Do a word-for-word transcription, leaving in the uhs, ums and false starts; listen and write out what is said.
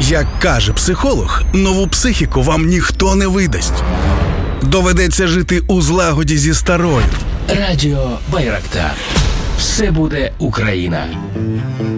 Як каже психолог, нову психіку вам ніхто не видасть. Доведеться жити у злагоді зі старою. Радіо Байрактар. Все буде Україна.